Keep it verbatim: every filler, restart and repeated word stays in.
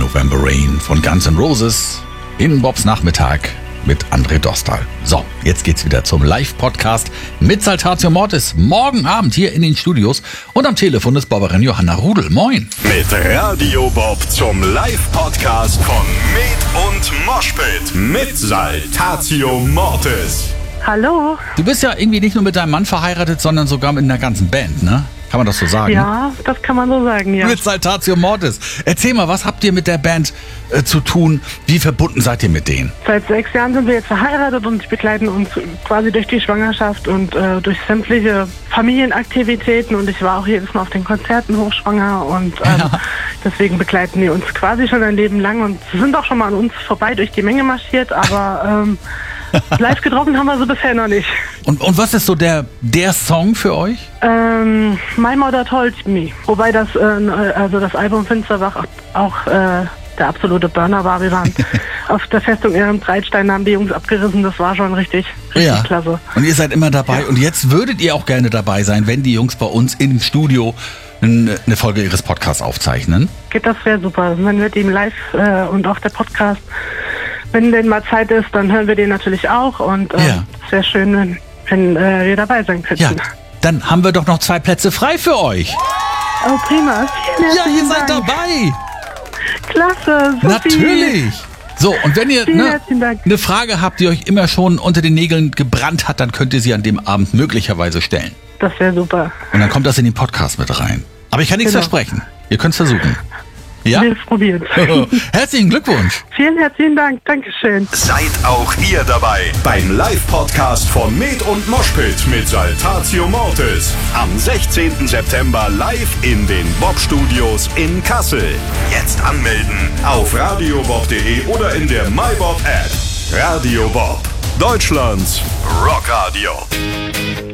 November Rain von Guns N' Roses in Bobs Nachmittag mit André Dostal. So, jetzt geht's wieder zum Live-Podcast mit Saltatio Mortis. Morgen Abend hier in den Studios und am Telefon ist Bobberin Johanna Rudel. Moin. Mit Radio Bob zum Live-Podcast von Med und Moshpit mit Saltatio Mortis. Hallo. Du bist ja irgendwie nicht nur mit deinem Mann verheiratet, sondern sogar mit einer ganzen Band, ne? Kann man das so sagen? Ja, das kann man so sagen, ja. Mit Saltatio Mortis. Erzähl mal, was habt ihr mit der Band äh, zu tun? Wie verbunden seid ihr mit denen? Seit sechs Jahren sind wir jetzt verheiratet und begleiten uns quasi durch die Schwangerschaft und äh, durch sämtliche Familienaktivitäten. Und ich war auch jedes Mal auf den Konzerten hochschwanger und ähm, Ja. deswegen begleiten wir uns quasi schon ein Leben lang und sind auch schon mal an uns vorbei durch die Menge marschiert, aber ähm, live getroffen haben wir sie bisher noch nicht. Und, und was ist so der, der Song für euch? Ähm, My Mother Told Me. Wobei das, äh, also das Album Finsterbach auch äh, der absolute Burner war. Wir waren auf der Festung Ehrenbreitstein, haben die Jungs abgerissen. Das war schon richtig, richtig Ja. klasse. Und ihr seid immer dabei. Und jetzt würdet ihr auch gerne dabei sein, wenn die Jungs bei uns im Studio eine Folge ihres Podcasts aufzeichnen. Geht, das wäre super. Wenn wir den live äh, und auch der Podcast, wenn denn mal Zeit ist, dann hören wir den natürlich auch. Und äh, Ja. es wäre schön, wenn, wenn äh, wir dabei sein könnten. Ja, dann haben wir doch noch zwei Plätze frei für euch. Oh, prima. Vielen Ja, ihr herzlichen seid Dank. dabei. Klasse. Sophie. Natürlich. So, und wenn ihr Vielen ne, herzlichen Dank. eine Frage habt, die euch immer schon unter den Nägeln gebrannt hat, dann könnt ihr sie an dem Abend möglicherweise stellen. Das wäre super. Und dann kommt das in den Podcast mit rein. Aber ich kann nichts Genau. versprechen. Ihr könnt es versuchen. Ja? Wir probieren. Herzlichen Glückwunsch. Vielen herzlichen Dank. Dankeschön. Seid auch ihr dabei beim Live-Podcast von Med und Moshpit mit Saltatio Mortis. Am sechzehnten September live in den Bob-Studios in Kassel. Jetzt anmelden auf radiobob punkt de oder in der MyBob-App. Radio Bob, Deutschlands Rockradio.